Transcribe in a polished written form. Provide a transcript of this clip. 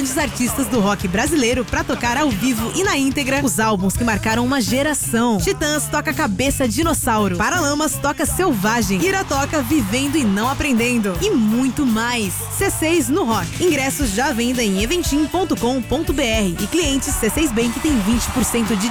grandes artistas do rock brasileiro pra tocar ao vivo e na íntegra os álbuns que marcaram uma geração. Titãs toca Cabeça Dinossauro, Paralamas toca Selvagem, Ira toca Vivendo e Não Aprendendo e muito mais. C6 no Rock. Ingressos já à venda em eventim.com.br e clientes C6 Bank tem 20% de